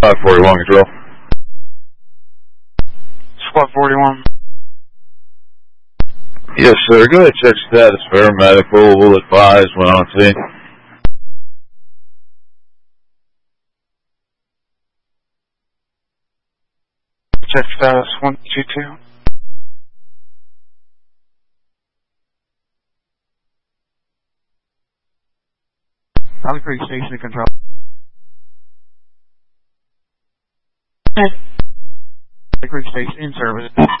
541 control. Squad 41. Yes, sir. Go ahead, check status. Paramedical will advise when on scene. Check status 122. Valley Creek Station to control. Valley Creek Station in service.